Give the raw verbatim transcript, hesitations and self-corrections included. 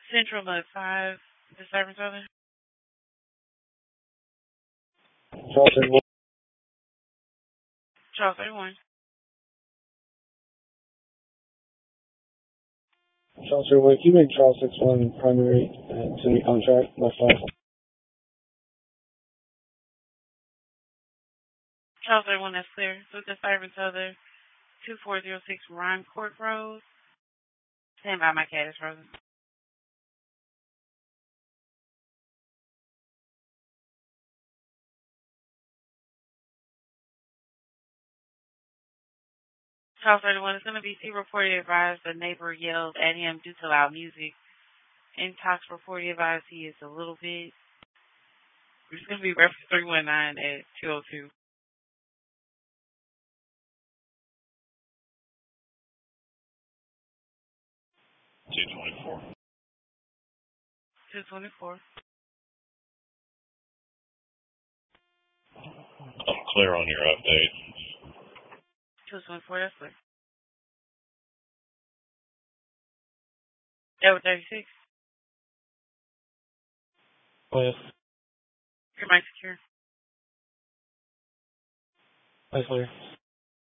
Central Mud five, disturbance other. Charles thirty-one. Charles thirty-one. Charles thirty-one. Can you make Charles sixty-one primary and send me contract left side? Charles thirty-one, that's clear. So disturbance other two four zero six Rhyme Court Road. Stand by, my cat is frozen. Charles thirty-one is going to be C reported advised the neighbor yelled at him due to loud music. Intox reported advised he is a little bit. It's going to be reference three one nine at two oh two. two twenty-four. two twenty-four. I'm clear on your update. two twenty-four, that's clear. Over thirty-six. Yes. Your mic secure. That's clear.